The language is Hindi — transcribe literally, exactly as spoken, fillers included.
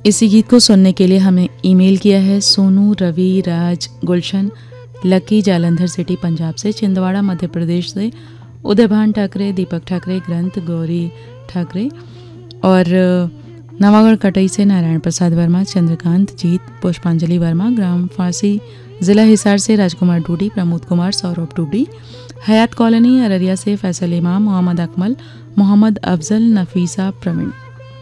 इसी गीत को सुनने के लिए हमें ईमेल किया है सोनू, रवि, राज, गुलशन, लकी जालंधर सिटी पंजाब से, छिंदवाड़ा मध्य प्रदेश से उदयभान ठाकरे, दीपक ठाकरे, ग्रंथ, गौरी ठाकरे और नवागढ़ कटई से नारायण प्रसाद वर्मा, चंद्रकांत, जीत, पुष्पांजलि वर्मा, ग्राम फांसी, जिला हिसार से राजकुमार डूडी, प्रमोद कुमार, सौरभ डूडी, हयात कॉलोनी अररिया से फैसल इमाम, मोहम्मद अकमल, मोहम्मद अफजल, नफीसा, प्रवीण।